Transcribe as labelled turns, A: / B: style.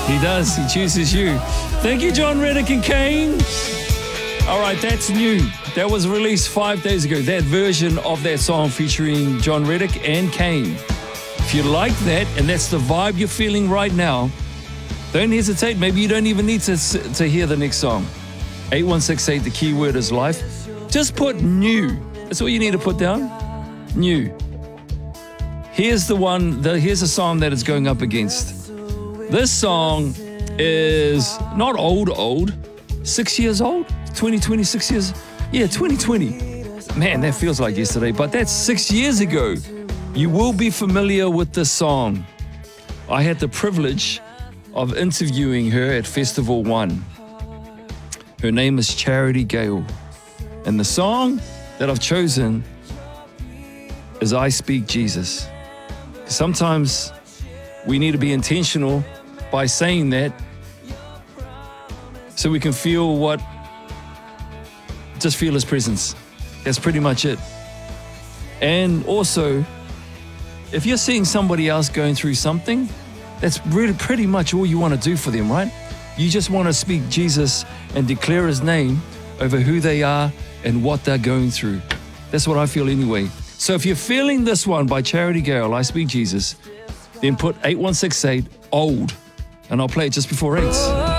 A: He does. He chooses you. Thank you, John Reddick and Kane. All right, that's new. That was released 5 days ago. That version of that song featuring John Reddick and Kane. If you like that and that's the vibe you're feeling right now, don't hesitate. Maybe you don't even need to hear the next song. 8168, the keyword is life. Just put new. That's all you need to put down. New. Here's the one. Here's a song that it's going up against. This song is not old. 6 years old? 2020, 6 years? Yeah, 2020. Man, that feels like yesterday, but that's 6 years ago. You will be familiar with this song. I had the privilege of interviewing her at Festival 1. Her name is Charity Gale. And the song that I've chosen is I Speak Jesus. Sometimes we need to be intentional by saying that so we can feel His presence. That's pretty much it. And also, if you're seeing somebody else going through something, that's really pretty much all you want to do for them, right? You just want to speak Jesus and declare His name over who they are and what they're going through. That's what I feel anyway. So if you're feeling this one by Charity Gale, I Speak Jesus, then put 8168 old, and I'll play it just before 8.